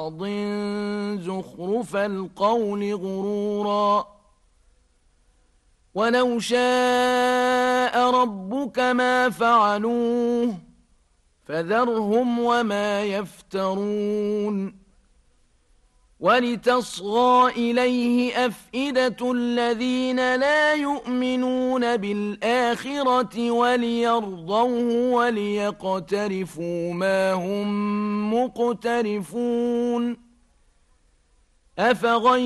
بَعْضٍ زُخْرُفَ الْقَوْلِ غُرُورًا وَلَوْ شَاءَ رَبُّكَ مَا فَعَلُوهُ فَذَرْهُمْ وَمَا يَفْتَرُونَ وَلِتَصْغَىٰ إِلَيْهِ أَفْئِدَةُ الَّذِينَ لَا يُؤْمِنُونَ بِالْآخِرَةِ وَلِيَرْضَوْهُ وَلِيَقْتَرِفُوا مَا هُم مُّقْتَرِفُونَ